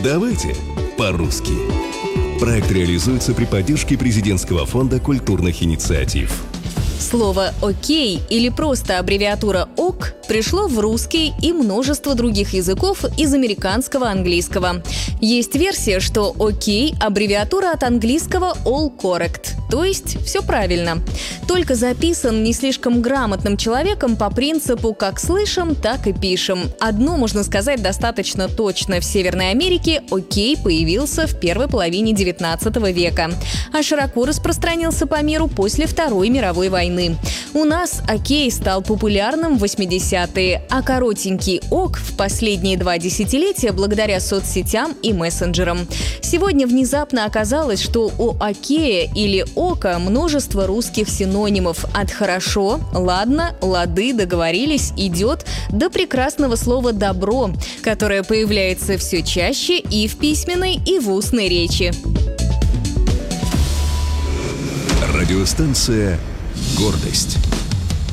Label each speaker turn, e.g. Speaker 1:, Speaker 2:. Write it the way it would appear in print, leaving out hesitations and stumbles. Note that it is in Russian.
Speaker 1: Давайте по-русски. Проект реализуется при поддержке Президентского фонда культурных инициатив.
Speaker 2: Слово «окей» или просто аббревиатура «ок» пришло в русский и множество других языков из американского английского. Есть версия, что «окей» — аббревиатура от английского «all correct», то есть все правильно. Только записан не слишком грамотным человеком по принципу «как слышим, так и пишем». Одно можно сказать достаточно точно: в Северной Америке «окей» появился в первой половине XIX века, а широко распространился по миру после Второй мировой войны. У нас «окей» стал популярным в 80-е, а коротенький «ок» в последние 2 десятилетия благодаря соцсетям и мессенджерам. Сегодня внезапно оказалось, что у «окея» или «ока» множество русских синонимов от «хорошо», «ладно», «лады», «договорились», «идет» до прекрасного слова «добро», которое появляется все чаще и в письменной, и в устной речи.
Speaker 1: Радиостанция «Гордость».